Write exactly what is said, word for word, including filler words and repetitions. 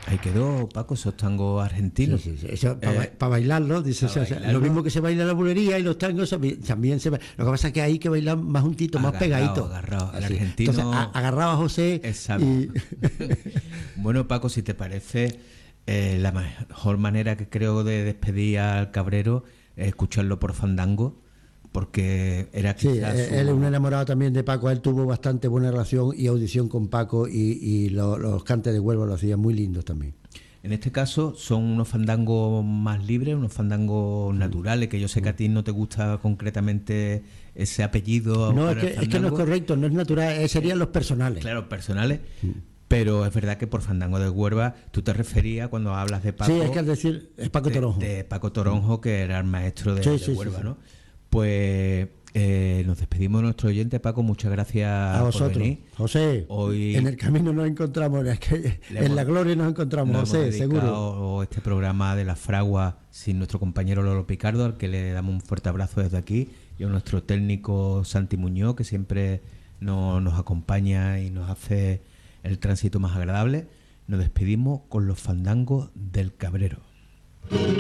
Ahí quedó, Paco, esos tangos argentinos. Sí, sí, sí. Eso, Eh, para, para bailarlo, dice, para o sea, o sea, bailarlo. lo mismo que se baila en la bulería y los tangos también, también se baila. Lo que pasa es que hay que bailar más juntito, más Agarrado, pegadito. agarrado. El Así. argentino Entonces, a, agarraba a José es sabio. y Bueno, Paco, si te parece, eh, la mejor manera que creo de despedir al Cabrero es escucharlo por Fandango, porque era sí, quizás él su... es un enamorado también de Paco. Él tuvo bastante buena relación y audición con Paco, y, y lo- los cantes de Huelva lo hacían muy lindos también. En este caso son unos fandangos más libres, unos fandangos naturales, que yo sé que a ti no te gusta concretamente ese apellido No, es para que, el es que no es fandango. correcto, no es natural, eh, serían los personales. Claro, personales, pero es verdad que por Fandango de Huelva tú te referías cuando hablas de Paco, Sí, es que al decir, es Paco de, Toronjo. de Paco Toronjo, que era el maestro de, Sí, de sí, sí, Huelva, sí. ¿no? Pues eh, nos despedimos de nuestro oyente, Paco, muchas gracias A por vosotros, venir. José. Hoy En el camino nos encontramos, es que le en hemos- la gloria nos encontramos, Nos José, hemos seguro. dedicado este programa de la fragua sin nuestro compañero Lolo Picardo, al que le damos un fuerte abrazo desde aquí, y a nuestro técnico Santi Muñoz, que siempre no- nos acompaña y nos hace el tránsito más agradable. Nos despedimos con los fandangos del Cabrero.